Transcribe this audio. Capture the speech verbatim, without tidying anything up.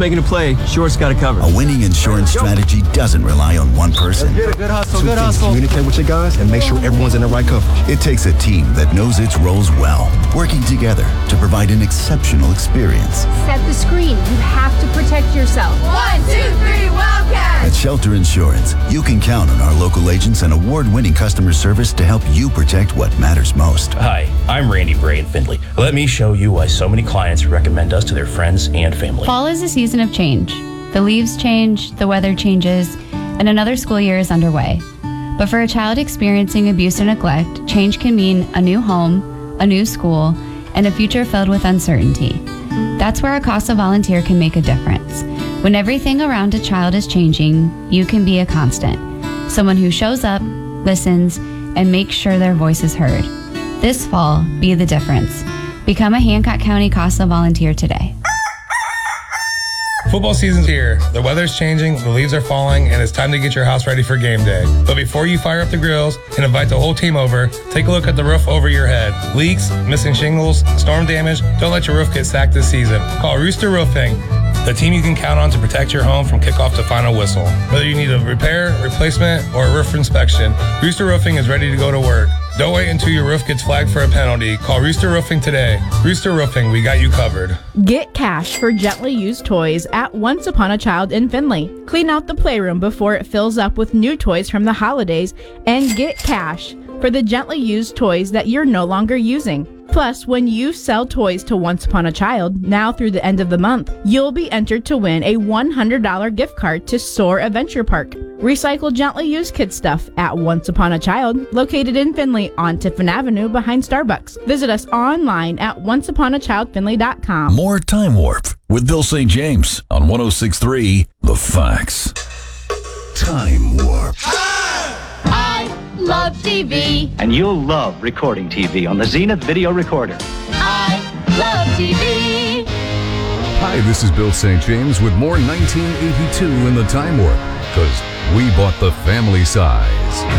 making a play, Short's got it covered. A winning insurance strategy doesn't rely on one person. Good hustle, Two good things. hustle. Communicate with your guys and make sure everyone's in the right coverage. It takes a team that knows its roles well, working together to provide an exceptional experience. Set the screen. You have to protect yourself. One, two, three, Wildcats! At Shelter Insurance, you can count on our local agents and award-winning customer service to help you protect what matters most. Hi, I'm Randy Bray in Findlay. Let me show you why so many clients recommend us to their friends and family. Fall is a season of change. The leaves change, the weather changes, and another school year is underway. But for a child experiencing abuse or neglect, change can mean a new home, a new school, and a future filled with uncertainty. That's where a CASA volunteer can make a difference. When everything around a child is changing, you can be a constant. Someone who shows up, listens, and makes sure their voice is heard. This fall, be the difference. Become a Hancock County CASA volunteer today. Football season's here. The weather's changing, the leaves are falling, and it's time to get your house ready for game day. But before you fire up the grills and invite the whole team over, take a look at the roof over your head. Leaks, missing shingles, storm damage, don't let your roof get sacked this season. Call Rooster Roofing, the team you can count on to protect your home from kickoff to final whistle. Whether you need a repair, replacement, or a roof inspection, Rooster Roofing is ready to go to work. Don't wait until your roof gets flagged for a penalty. Call Rooster Roofing today. Rooster Roofing, we got you covered. Get cash for gently used toys at Once Upon a Child in Findlay. Clean out the playroom before it fills up with new toys from the holidays and get cash for the gently used toys that you're no longer using. Plus, when you sell toys to Once Upon a Child, now through the end of the month, you'll be entered to win a one hundred dollars gift card to Soar Adventure Park. Recycle gently used kid stuff at Once Upon a Child, located in Findlay on Tiffin Avenue behind Starbucks. Visit us online at once upon a child finley dot com. More Time Warp with Bill Saint James on one oh six point three The Facts. Time Warp. I love T V. And you'll love recording T V on the Zenith Video Recorder. I love T V. Hi, this is Bill Saint James with more nineteen eighty-two in the Time Warp, because we bought the family size.